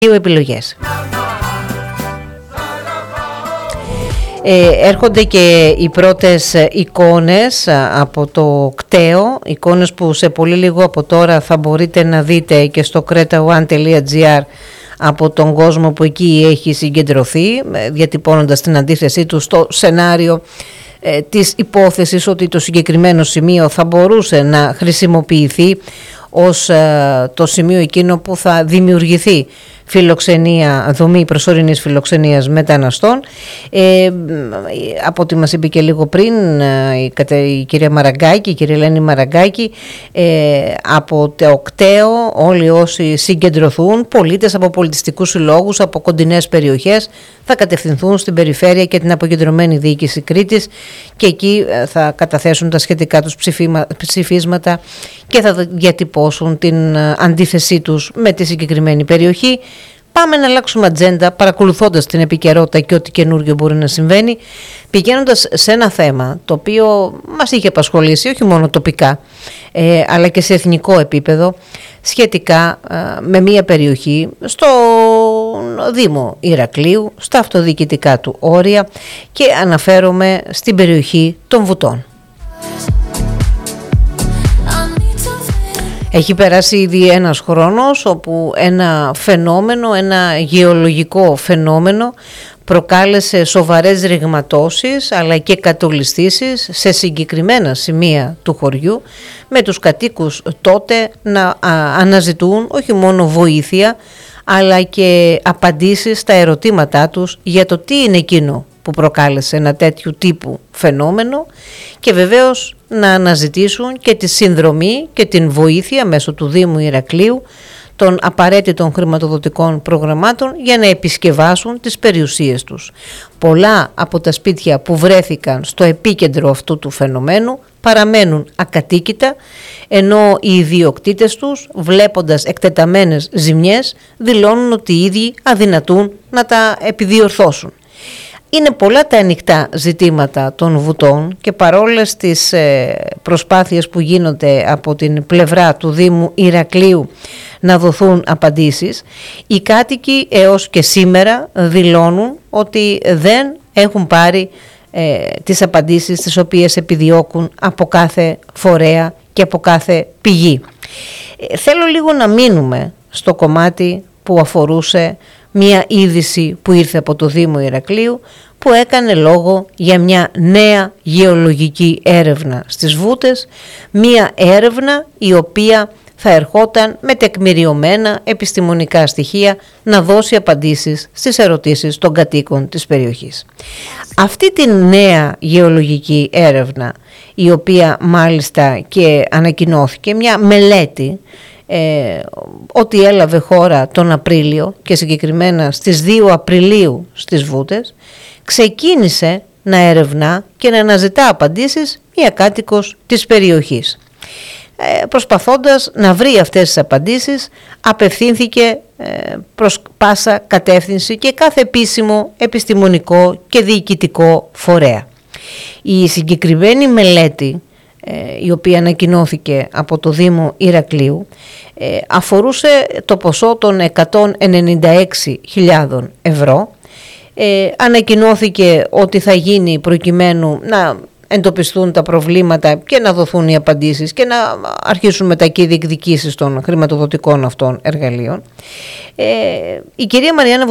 δύο επιλογές. Έρχονται και οι πρώτες εικόνες από το κτέο, εικόνες που σε πολύ λίγο από τώρα θα μπορείτε να δείτε και στο cretaone.gr από τον κόσμο που εκεί έχει συγκεντρωθεί, διατυπώνοντας την αντίθεσή του στο σενάριο της υπόθεσης ότι το συγκεκριμένο σημείο θα μπορούσε να χρησιμοποιηθεί ως το σημείο εκείνο που θα δημιουργηθεί δομή προσωρινής φιλοξενίας μεταναστών. Από ό,τι μας είπε και λίγο πριν η κυρία Μαραγκάκη, η κυρία Ελένη Μαραγκάκη, από το κτέο όλοι όσοι συγκεντρωθούν, πολίτες από πολιτιστικούς συλλόγους, από κοντινές περιοχές, θα κατευθυνθούν στην περιφέρεια και την αποκεντρωμένη διοίκηση Κρήτης και εκεί θα καταθέσουν τα σχετικά τους ψηφίσματα και θα διατυπώσουν την αντίθεσή τους με τη συγκεκριμένη περιοχή. Πάμε να αλλάξουμε ατζέντα παρακολουθώντας την επικαιρότητα και ό,τι καινούργιο μπορεί να συμβαίνει, πηγαίνοντας σε ένα θέμα το οποίο μας είχε απασχολήσει όχι μόνο τοπικά αλλά και σε εθνικό επίπεδο, σχετικά με μια περιοχή στο Δήμο Ηρακλείου, στα αυτοδιοικητικά του όρια, και αναφέρομαι στην περιοχή των Βουτών. Έχει περάσει ήδη ένας χρόνος όπου ένα φαινόμενο, ένα γεωλογικό φαινόμενο προκάλεσε σοβαρές ρηγματώσεις αλλά και κατολιστήσεις σε συγκεκριμένα σημεία του χωριού, με τους κατοίκους τότε να αναζητούν όχι μόνο βοήθεια αλλά και απαντήσεις στα ερωτήματά τους για το τι είναι εκείνο που προκάλεσε ένα τέτοιου τύπου φαινόμενο, και βεβαίως να αναζητήσουν και τη συνδρομή και την βοήθεια μέσω του Δήμου Ηρακλείου των απαραίτητων χρηματοδοτικών προγραμμάτων για να επισκευάσουν τις περιουσίες τους. Πολλά από τα σπίτια που βρέθηκαν στο επίκεντρο αυτού του φαινομένου παραμένουν ακατοίκητα, ενώ οι ιδιοκτήτες τους, βλέποντας εκτεταμένες ζημιές, δηλώνουν ότι οι ίδιοι αδυνατούν να τα επιδιορθώσουν. Είναι πολλά τα ανοιχτά ζητήματα των Βουτών και παρόλες τις προσπάθειες που γίνονται από την πλευρά του Δήμου Ηρακλείου να δοθούν απαντήσεις, οι κάτοικοι έως και σήμερα δηλώνουν ότι δεν έχουν πάρει τις απαντήσεις τις οποίες επιδιώκουν από κάθε φορέα και από κάθε πηγή. Θέλω λίγο να μείνουμε στο κομμάτι που αφορούσε μια είδηση που ήρθε από το Δήμο Ηρακλείου, που έκανε λόγο για μια νέα γεωλογική έρευνα στις Βούτες, μια έρευνα η οποία θα ερχόταν με τεκμηριωμένα επιστημονικά στοιχεία να δώσει απαντήσεις στις ερωτήσεις των κατοίκων της περιοχής. Αυτή τη νέα γεωλογική έρευνα, η οποία μάλιστα και ανακοινώθηκε, μια μελέτη ότι έλαβε χώρα τον Απρίλιο και συγκεκριμένα στις 2 Απριλίου στις Βούτες, ξεκίνησε να ερευνά και να αναζητά απαντήσεις μια κάτοικος της περιοχής. Προσπαθώντας να βρει αυτές τις απαντήσεις, απευθύνθηκε προς πάσα κατεύθυνση και κάθε επίσημο επιστημονικό και διοικητικό φορέα. Η συγκεκριμένη μελέτη, η οποία ανακοινώθηκε από το Δήμο Ηρακλείου, αφορούσε το ποσό των 196.000 ευρώ. Ανακοινώθηκε ότι θα γίνει προκειμένου να εντοπιστούν τα προβλήματα και να δοθούν οι απαντήσεις και να αρχίσουν μετά και οι διεκδικήσεις των χρηματοδοτικών αυτών εργαλείων. Η κυρία Μαριάννα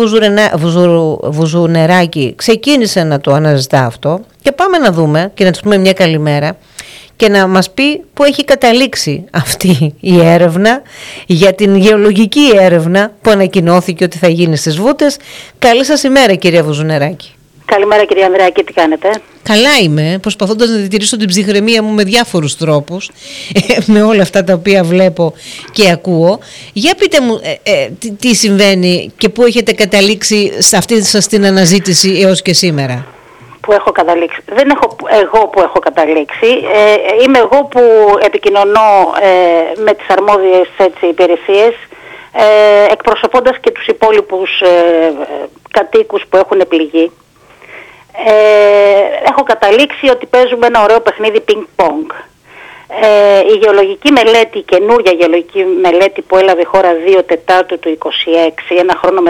Βουζουνεράκη ξεκίνησε να το αναζητά αυτό, και πάμε να δούμε και να της πούμε μια καλημέρα και να μας πει που έχει καταλήξει αυτή η έρευνα για την γεωλογική έρευνα που ανακοινώθηκε ότι θα γίνει στις Βούτες. Καλή σας ημέρα, κυρία Βουζουνεράκη. Καλημέρα, κυρία Ανδρεάκη, τι κάνετε? Καλά είμαι, προσπαθώντας να διατηρήσω την ψυχραιμία μου με διάφορους τρόπους, με όλα αυτά τα οποία βλέπω και ακούω. Για πείτε μου τι συμβαίνει και πού έχετε καταλήξει σε αυτή σας την αναζήτηση έως και σήμερα. Που έχω καταλήξει. Δεν έχω εγώ που έχω καταλήξει. Είμαι εγώ που επικοινωνώ με τις αρμόδιες υπηρεσίες, εκπροσωπώντας και τους υπόλοιπους κατοίκους που έχουν πληγεί. Έχω καταλήξει ότι παίζουμε ένα ωραίο παιχνίδι ping-pong. Η γεωλογική μελέτη, η καινούργια γεωλογική μελέτη που έλαβε η χώρα 2 Τετάρτου του 26, ένα χρόνο